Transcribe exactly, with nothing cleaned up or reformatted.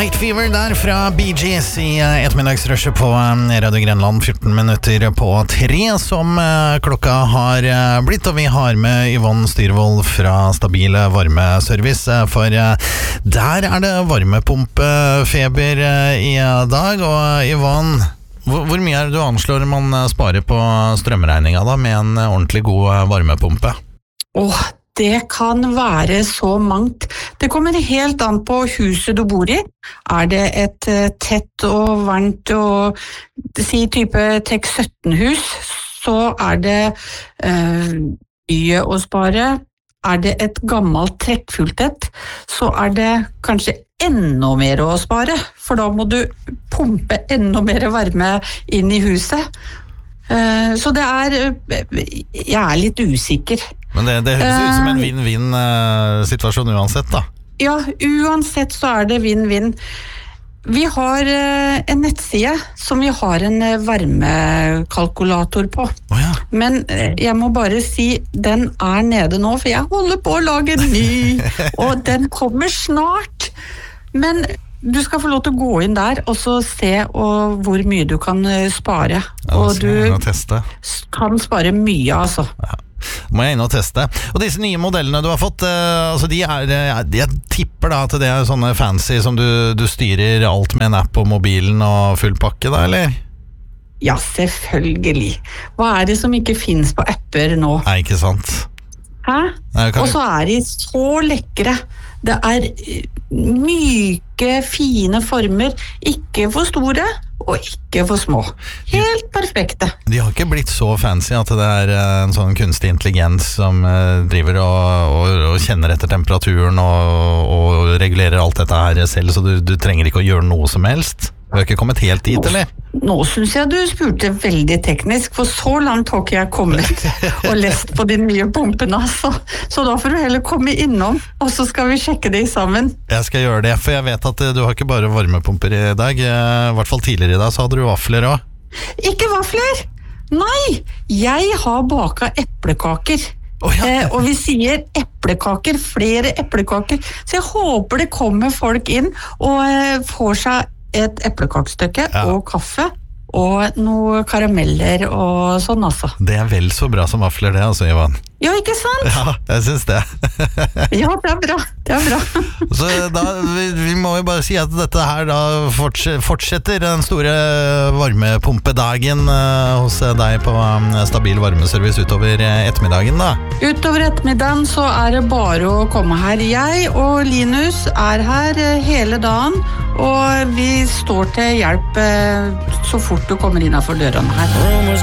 Night Fever der fra Bee Gees i ettermiddagsrushet på Radio Grenland, fjorten minutter på tre, som klokka har blitt, og vi har med Yvonne Styrvold fra Stabil Varmeservice, for der er det varmepumpefeber i dag. Og Yvonne, hvor, hvor mye er det du anslår man sparer på strømregninga da, med en ordentlig god varmepumpe? Åh, det kan være så mangt. Det kommer helt an på huset du bor i. Er det et tett og varmt og si type Tek sytten-hus, så er det øh, mye å spare. Er det et gammelt trekkfulltett, så er det kanskje enda mer å spare, for da må du pumpe enda mer varme inn i huset. Uh, så det er, jeg er litt usikker. Men det, det høres ut som en vinn-vinn-situasjon uansett da. Ja, uansett så er det vinn-vinn. Vi har en nettside som vi har en varmekalkulator på. Oh ja. Men jeg må bare si, den er nede nå, for jeg holder på å lage en ny, og den kommer snart. Men du skal få lov til å gå inn der og så se og hvor mye du kan spare. Ja, og du teste. kan spare mye, altså. Ja. Må jeg inn og teste. Og disse nye modellene du har fått, uh, altså de er, jeg tipper da at det er sånne fancy som du, du styrer alt med en app på mobilen og full pakke da, eller? Ja, selvfølgelig. Hva er det som ikke finnes på apper nå? Nei, ikke sant. Hæ? Nei, kan... Og så er de så lekre. Det er myke, fine former, ikke for store og ikke for små. Helt perfekte. De har ikke blitt så fancy at det er en sånn kunstig intelligens som driver og, og, og kjenner etter temperaturen og, og regulerer alt dette her selv, så du, du trenger ikke å gjøre noe som helst. Du har ikke kommet helt dit, eller? Nå synes jeg du spurte veldig teknisk, for så langt har ikke jeg kommet og lest på de nye pumpene, altså. Så da får du heller komme innom, og så skal vi sjekke det sammen. Jeg skal gjøre det, for jeg vet at du har ikke bare varmepumper i dag. I hvert fall tidligere i dag så hadde du vafler også. Ikke vafler! Nei, jeg har baka eplekaker. Oh, ja. eh, og vi sier eplekaker, flere eplekaker. Så jeg håper det kommer folk inn og eh, får seg et eplekakstykke ja. og kaffe og noe karameller og sånn, altså. Det er vel så bra som vafler det, altså, Ivan. Ja, ikke sant? Ja, jeg synes det. Ja, det er bra, det er bra. Så da, vi, vi må jo bare si at dette her da fortsetter den store varmepumpedagen uh, hos deg på um, Stabil Varmeservice utover ettermiddagen da. Utover ettermiddagen så er det bare å komme her. Jeg og Linus er her hele dagen, og vi står til hjelp uh, så fort du kommer innenfor dørene her.